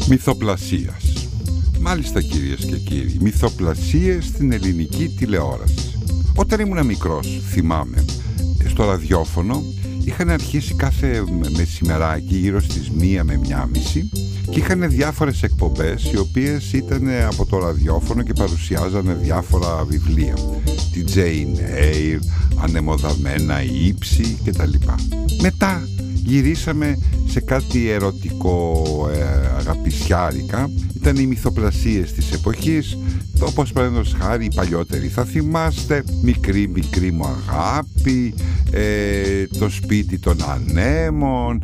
Μυθοπλασίας. Μάλιστα, κυρίες και κύριοι, μυθοπλασίες στην ελληνική τηλεόραση. Όταν ήμουν μικρός, θυμάμαι, στο ραδιόφωνο είχαν αρχίσει κάθε μεσημεράκι γύρω στις 1 με 1:30 και είχαν διάφορες εκπομπές οι οποίες ήταν από το ραδιόφωνο και παρουσιάζανε διάφορα βιβλία. Τη Jane Eyre, Ανεμοδαμένα ύψη κτλ. Μετά γυρίσαμε σε κάτι ερωτικό, αγαπησιάρικα. Ήταν οι μυθοπλασίες της εποχής, όπως παραδείγματος χάρη οι παλιότεροι θα θυμάστε, μικρή μου αγάπη, το σπίτι των ανέμων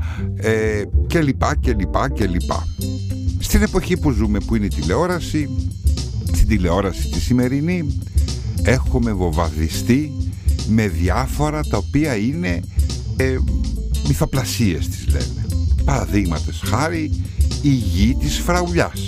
κλπ. Στην εποχή που ζούμε, που είναι η τηλεόραση, στην τηλεόραση τη σημερινή έχουμε βομβαρδιστεί με διάφορα τα οποία είναι μυθοπλασίες τις λένε. Παραδείγματος χάρη η γη της φραουλιάς,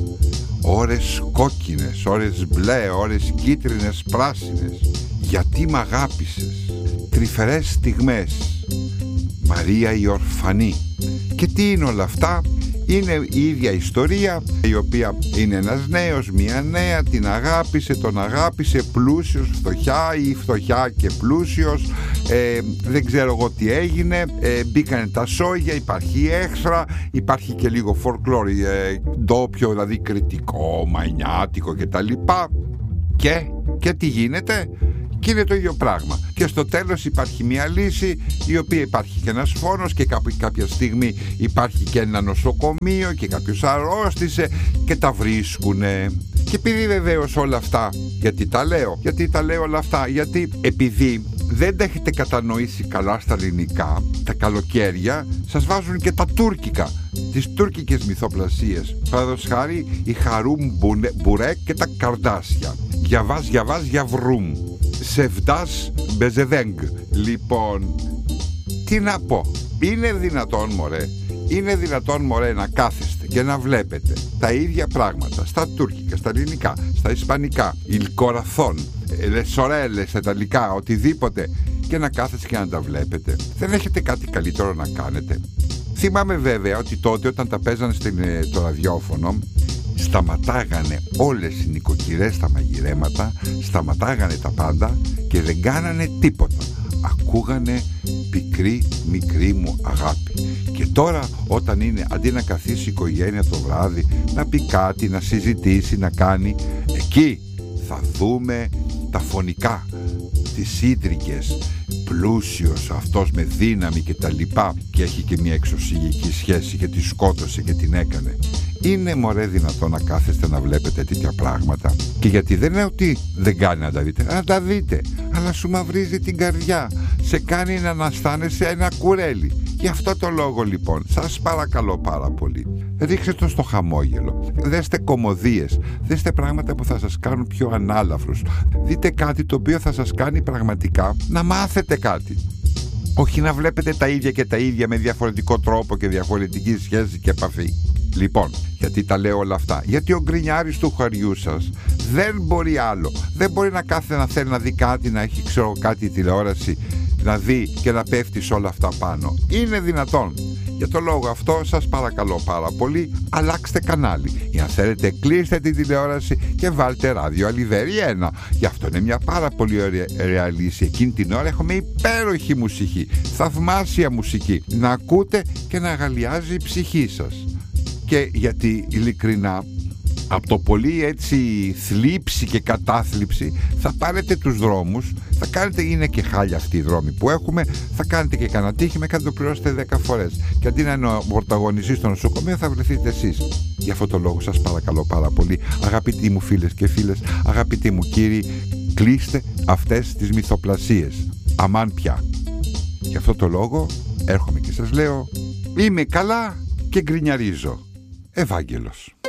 ώρες κόκκινες, ώρες μπλε, ώρες κίτρινες, πράσινες, γιατί μ' αγάπησες, τρυφερές στιγμές, Μαρία η ορφανή. Και τι είναι όλα αυτά? Είναι η ίδια ιστορία, η οποία είναι ένας νέος, μια νέα, την αγάπησε, τον αγάπησε, πλούσιος, φτωχιά ή φτωχιά και πλούσιος, δεν ξέρω εγώ τι έγινε, μπήκανε τα σόγια, υπάρχει έχθρα, υπάρχει και λίγο folklore, ντόπιο, δηλαδή κριτικό, μανιάτικο κτλ. Και τι γίνεται? Και είναι το ίδιο πράγμα. Και στο τέλος υπάρχει μια λύση, η οποία υπάρχει και ένας φόνος και κάποια στιγμή υπάρχει και ένα νοσοκομείο και κάποιος αρρώστησε και τα βρίσκουνε. Και επειδή βεβαίως όλα αυτά, γιατί τα λέω όλα αυτά, γιατί επειδή δεν τα έχετε κατανοήσει καλά στα ελληνικά, τα καλοκαίρια σας βάζουν και τα τουρκικά, τις τουρκικές μυθοπλασίες. Παραδείγματος χάρη η Χαρούμ Μπουρέκ και τα Καρδάσια, Γιαβάζ Γιαβρούμ, Σεβδάς Μπεζεδέγκ. Λοιπόν, τι να πω, είναι δυνατόν μωρέ να κάθεστε και να βλέπετε τα ίδια πράγματα στα τουρκικά, στα ελληνικά, στα ισπανικά, Ιλκοραθόν, Λεσορέλες, στα ιταλικά, οτιδήποτε, και να κάθεστε και να τα βλέπετε? Δεν έχετε κάτι καλύτερο να κάνετε? Θυμάμαι βέβαια ότι τότε όταν τα παίζανε το ραδιόφωνο, σταματάγανε όλες οι νοικοκυρές τα μαγειρέματα, σταματάγανε τα πάντα και δεν κάνανε τίποτα. Ακούγανε μικρή μου αγάπη. Και τώρα όταν είναι, αντί να καθίσει η οικογένεια το βράδυ να πει κάτι, να συζητήσει, να κάνει, εκεί θα δούμε τα φωνικά, τις ίντρικες, πλούσιος αυτός με δύναμη και τα λοιπά, και έχει και μια εξωσυγική σχέση και τη σκότωσε και την έκανε. Είναι μωρέ δυνατόν να κάθεστε να βλέπετε τέτοια πράγματα? Και γιατί δεν είναι ότι δεν κάνει να τα δείτε, να τα δείτε, αλλά σου μαυρίζει την καρδιά, σε κάνει να αναστάνεσαι ένα κουρέλι. Γι' αυτό το λόγο λοιπόν σας παρακαλώ πάρα πολύ, ρίξτε το στο χαμόγελο, δέστε κωμωδίες, δέστε πράγματα που θα σας κάνουν πιο ανάλαφρους, δείτε κάτι το οποίο θα σας κάνει πραγματικά να μάθετε κάτι. Όχι να βλέπετε τα ίδια και τα ίδια με διαφορετικό τρόπο και διαφορετική σχέση και επαφή. Λοιπόν, γιατί τα λέω όλα αυτά? Γιατί ο γκρινιάρης του χωριού σας δεν μπορεί άλλο. Δεν μπορεί να κάθεται να θέλει να δει κάτι, να έχει ξέρω κάτι τηλεόραση, να δει και να πέφτει σε όλα αυτά πάνω. Είναι δυνατόν? Για το λόγο αυτό σας παρακαλώ πάρα πολύ, αλλάξτε κανάλι. Ή αν θέλετε κλείστε την τηλεόραση και βάλτε ράδιο Αλιβέρι 1. Γι' αυτό είναι μια πάρα πολύ ωραία λύση. Εκείνη την ώρα έχουμε υπέροχη μουσική, θαυμάσια μουσική, να ακούτε και να αγαλιάζει η ψυχή σας. Και γιατί ειλικρινά, από το πολύ έτσι θλίψη και κατάθλιψη, θα πάρετε τους δρόμους, θα κάνετε, είναι και χάλια αυτοί οι δρόμοι που έχουμε, θα κάνετε και κανένα τύχημα και θα το πληρώσετε 10 φορές. Και αντί να είναι ο πρωταγωνιστής στο νοσοκομείο, θα βρεθείτε εσείς. Γι' αυτό το λόγο σας παρακαλώ πάρα πολύ, αγαπητοί μου φίλες και φίλες, αγαπητοί μου κύριοι, κλείστε αυτές τις μυθοπλασίες. Αμάν πια. Γι' αυτό το λόγο έρχομαι και σας λέω, είμαι καλά και γκρινιαρίζω. Ευάγγελος.